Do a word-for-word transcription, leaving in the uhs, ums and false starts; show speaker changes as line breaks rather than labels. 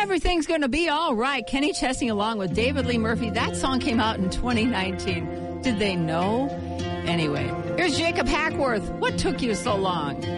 Everything's Gonna Be All Right. Kenny Chesney along with David Lee Murphy. That song came out in twenty nineteen. Did they know? Anyway, here's Jacob Hackworth. What took you so long?